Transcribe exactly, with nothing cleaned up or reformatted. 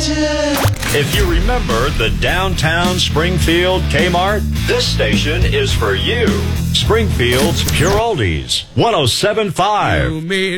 If you remember the downtown Springfield Kmart, this station is for you. Springfield's Pure Oldies, one oh seven point five.